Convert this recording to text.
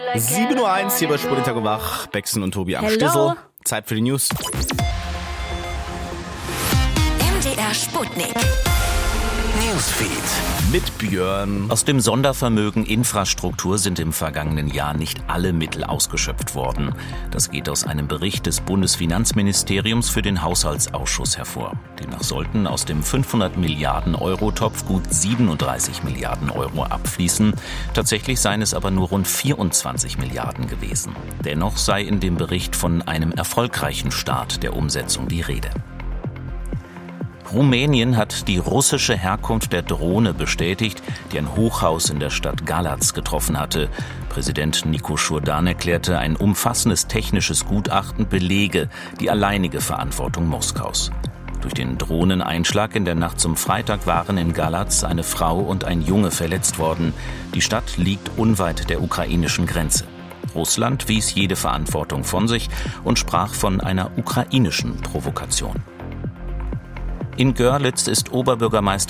7:01 Uhr hier bei Sport Tag und Wach. Bexen und Tobi am Stissel. Zeit für die News. MDR Sputnik. Newsfeed. Mit Björn. Aus dem Sondervermögen Infrastruktur sind im vergangenen Jahr nicht alle Mittel ausgeschöpft worden. Das geht aus einem Bericht des Bundesfinanzministeriums für den Haushaltsausschuss hervor. Demnach sollten aus dem 500 Milliarden Euro Topf gut 37 Milliarden Euro abfließen. Tatsächlich seien es aber nur rund 24 Milliarden gewesen. Dennoch sei in dem Bericht von einem erfolgreichen Start der Umsetzung die Rede. Rumänien hat die russische Herkunft der Drohne bestätigt, die ein Hochhaus in der Stadt Galați getroffen hatte. Präsident Nicu Șurdan erklärte, ein umfassendes technisches Gutachten belege die alleinige Verantwortung Moskaus. Durch den Drohneneinschlag in der Nacht zum Freitag waren in Galați eine Frau und ein Junge verletzt worden. Die Stadt liegt unweit der ukrainischen Grenze. Russland wies jede Verantwortung von sich und sprach von einer ukrainischen Provokation. In Görlitz ist Oberbürgermeister